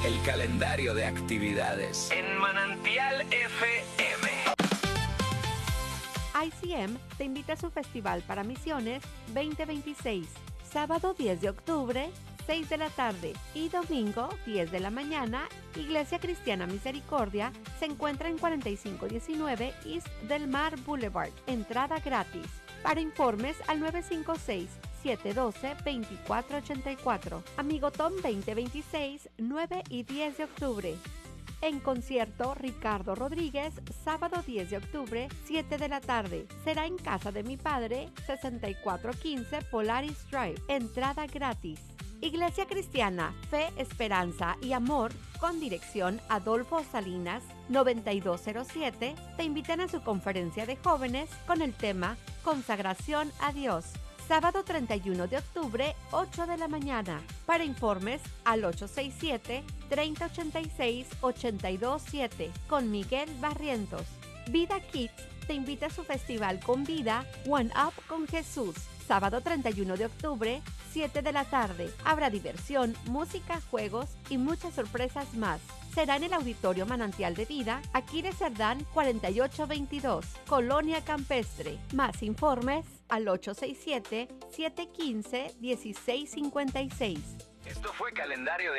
El calendario de actividades en Manantial FM. ICM te invita a su Festival para Misiones 2026, sábado 10 de octubre, 6 de la tarde y domingo 10 de la mañana. Iglesia Cristiana Misericordia se encuentra en 4519 East Del Mar Boulevard, entrada gratis. Para informes al 956-712-2484. Amigo Tom 2026, 9 y 10 de octubre. En concierto, Ricardo Rodríguez, sábado 10 de octubre, 7 de la tarde. Será en casa de mi padre, 6415 Polaris Drive, entrada gratis. Iglesia Cristiana, Fe, Esperanza y Amor, con dirección Adolfo Salinas, 9207, te invitan a su conferencia de jóvenes con el tema Consagración a Dios. Sábado 31 de octubre, 8 de la mañana. Para informes al 867-3086-827 con Miguel Barrientos. Vida Kids te invita a su festival con vida One Up con Jesús. Sábado 31 de octubre, 7 de la tarde. Habrá diversión, música, juegos y muchas sorpresas más. Será en el Auditorio Manantial de Vida, Aquiles Cerdán 4822, Colonia Campestre. Más informes al 867-715-1656. Esto fue Calendario de